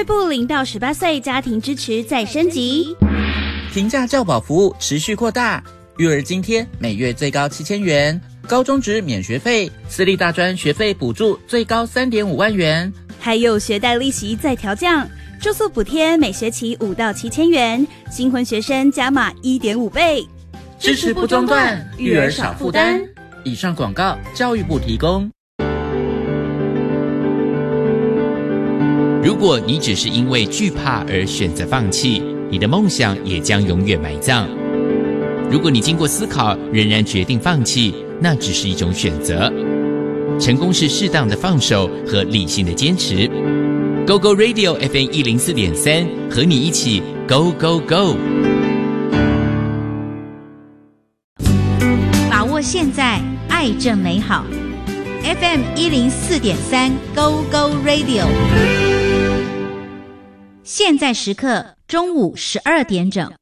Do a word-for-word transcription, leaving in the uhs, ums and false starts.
卫部零到十八岁家庭支持再升级， 平价教保服务持续扩大，育儿津贴每月最高七千元，高中职免学费，私立大专学费补助最高 三点五万元， 还有学贷利息再调降，住宿补贴每学期五到七千元，新婚学生加码 一点五倍， 支持不中断，育儿少负担。以上广告，教育部提供。 如果你只是因为惧怕而选择放弃，你的梦想也将永远埋葬。如果你经过思考仍然决定放弃，那只是一种选择。成功是适当的放手和理性的坚持。Go Go Radio F M 一零四点三，和你一起 Go Go Go。 把握现在，爱正美好。F M 一零四点三 Go Go Radio。现在时刻中午十二点整。